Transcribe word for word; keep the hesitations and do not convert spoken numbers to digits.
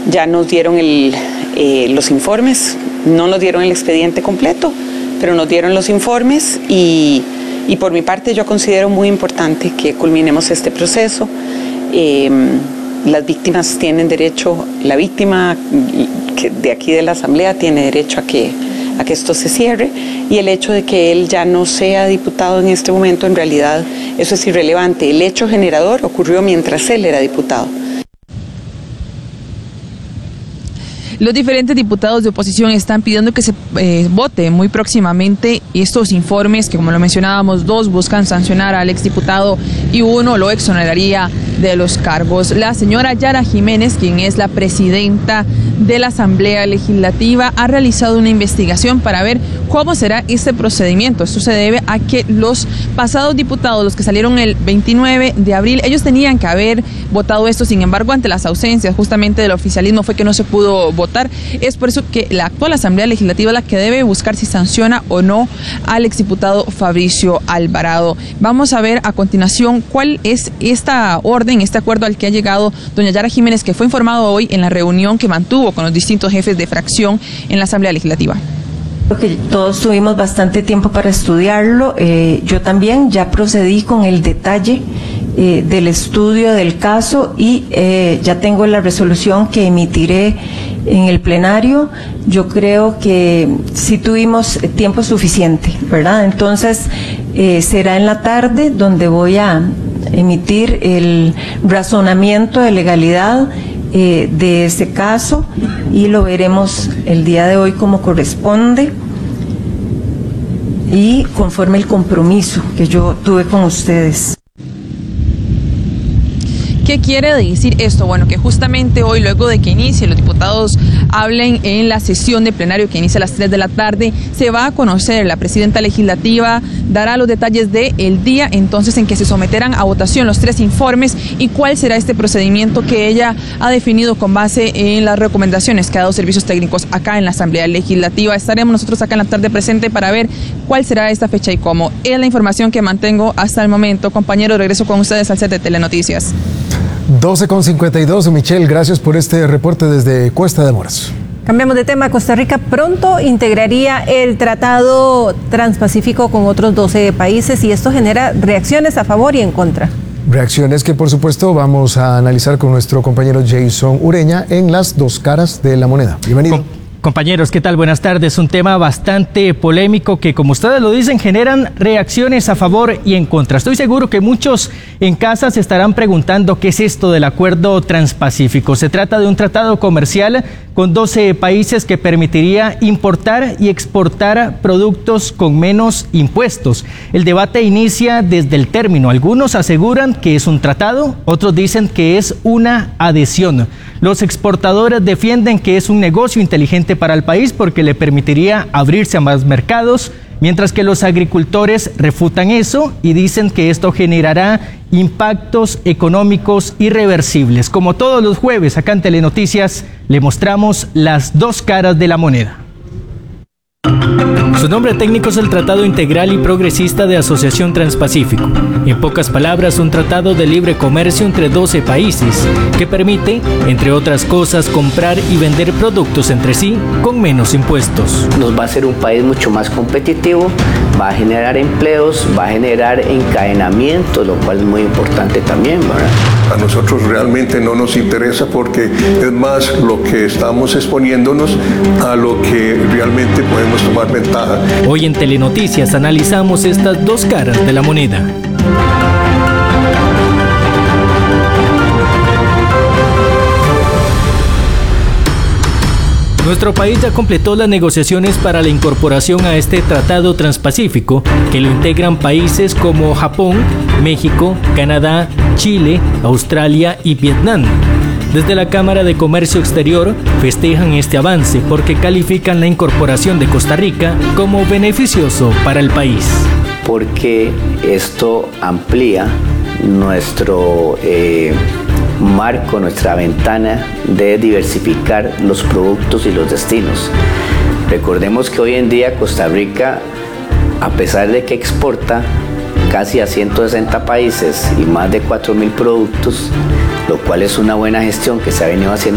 ya nos dieron el, eh, los informes, no nos dieron el expediente completo, pero nos dieron los informes y, y por mi parte yo considero muy importante que culminemos este proceso. Eh, las víctimas tienen derecho, la víctima de aquí de la Asamblea tiene derecho a que, a que esto se cierre, y el hecho de que él ya no sea diputado en este momento, en realidad eso es irrelevante. El hecho generador ocurrió mientras él era diputado. Los diferentes diputados de oposición están pidiendo que se eh, vote muy próximamente estos informes que, como lo mencionábamos, dos buscan sancionar al exdiputado y uno lo exoneraría de los cargos. La señora Yara Jiménez, quien es la presidenta de la Asamblea Legislativa, ha realizado una investigación para ver cómo será este procedimiento. Esto se debe a que los pasados diputados, los que salieron el veintinueve de abril, ellos tenían que haber votado esto, sin embargo, ante las ausencias justamente del oficialismo fue que no se pudo votar. Es por eso que la actual Asamblea Legislativa es la que debe buscar si sanciona o no al exdiputado Fabricio Alvarado. Vamos a ver a continuación cuál es esta orden, este acuerdo al que ha llegado doña Yara Jiménez, que fue informado hoy en la reunión que mantuvo con los distintos jefes de fracción en la Asamblea Legislativa. Creo que todos tuvimos bastante tiempo para estudiarlo. Eh, yo también ya procedí con el detalle eh, del estudio del caso y eh, ya tengo la resolución que emitiré en el plenario. Yo creo que sí tuvimos tiempo suficiente, ¿verdad? Entonces eh, será en la tarde donde voy a emitir el razonamiento de legalidad eh, de ese caso y lo veremos el día de hoy como corresponde y conforme el compromiso que yo tuve con ustedes. ¿Qué quiere decir esto? Bueno, que justamente hoy, luego de que inicie, los diputados hablen en la sesión de plenario que inicia a las tres de la tarde, se va a conocer, la presidenta legislativa dará los detalles del día entonces en que se someterán a votación los tres informes y cuál será este procedimiento que ella ha definido con base en las recomendaciones que ha dado servicios técnicos acá en la Asamblea Legislativa. Estaremos nosotros acá en la tarde presente para ver cuál será esta fecha y cómo. Es la información que mantengo hasta el momento. Compañeros, regreso con ustedes al set de Telenoticias. doce con cincuenta y dos, Michelle, gracias por este reporte desde Cuesta de Moras. Cambiamos de tema. Costa Rica pronto integraría el Tratado Transpacífico con otros doce países y esto genera reacciones a favor y en contra. Reacciones que por supuesto vamos a analizar con nuestro compañero Jason Ureña en Las Dos Caras de la Moneda. Bienvenido. Com Compañeros, ¿qué tal? Buenas tardes. Un tema bastante polémico que, como ustedes lo dicen, generan reacciones a favor y en contra. Estoy seguro que muchos en casa se estarán preguntando qué es esto del Acuerdo Transpacífico. Se trata de un tratado comercial con doce países que permitiría importar y exportar productos con menos impuestos. El debate inicia desde el término. Algunos aseguran que es un tratado, otros dicen que es una adhesión. Los exportadores defienden que es un negocio inteligente para el país porque le permitiría abrirse a más mercados, mientras que los agricultores refutan eso y dicen que esto generará impactos económicos irreversibles. Como todos los jueves acá en Telenoticias, le mostramos las dos caras de la moneda. Su nombre técnico es el Tratado Integral y Progresista de Asociación Transpacífico. En pocas palabras, un tratado de libre comercio entre doce países que permite, entre otras cosas, comprar y vender productos entre sí con menos impuestos. Nos va a hacer un país mucho más competitivo, va a generar empleos, va a generar encadenamiento, lo cual es muy importante también, ¿verdad? A nosotros realmente no nos interesa porque es más lo que estamos exponiéndonos a lo que realmente podemos tomar ventaja. Hoy en Telenoticias analizamos estas dos caras de la moneda. Nuestro país ya completó las negociaciones para la incorporación a este Tratado Transpacífico, que lo integran países como Japón, México, Canadá, Chile, Australia y Vietnam. Desde la Cámara de Comercio Exterior festejan este avance porque califican la incorporación de Costa Rica como beneficioso para el país. Porque esto amplía nuestro eh, marco, nuestra ventana de diversificar los productos y los destinos. Recordemos que hoy en día Costa Rica, a pesar de que exporta casi a ciento sesenta países y más de cuatro mil productos, lo cual es una buena gestión que se ha venido haciendo